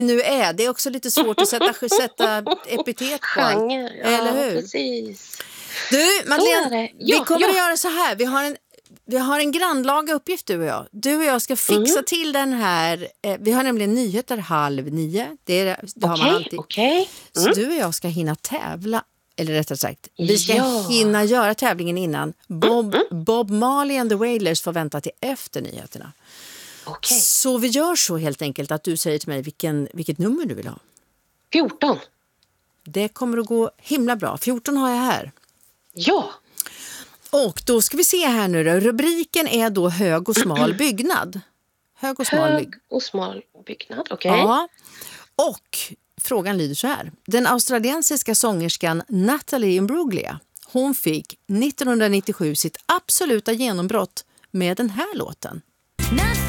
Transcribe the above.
nu är. Det är också lite svårt att sätta epitet på allt. Genre, ja, eller hur? Precis. Du, Madeleine, Ja, vi kommer att göra så här. Vi har en grannlaga uppgift, du och jag. Du och jag ska fixa till den här. Vi har nämligen nyheter 8:30. Det har man alltid. Okej. Så du och jag ska hinna tävla. Eller rättare sagt, vi ska hinna göra tävlingen innan. Bob Marley and the Wailers får vänta till efter nyheterna. Okej. Så vi gör så helt enkelt att du säger till mig vilket nummer du vill ha. 14. Det kommer att gå himla bra. 14 har jag här. Ja. Och då ska vi se här nu då. Rubriken är då hög och smal byggnad. Hög och smal byggnad, okej. Ja. Och frågan lyder så här. Den australiensiska sångerskan Natalie Imbruglia, hon fick 1997 sitt absoluta genombrott med den här låten.